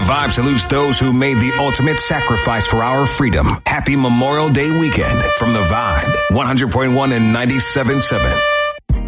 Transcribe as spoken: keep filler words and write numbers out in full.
Vibe salutes those who made the ultimate sacrifice for our freedom. Happy Memorial Day weekend from The Vibe. one hundred point one and ninety-seven point seven.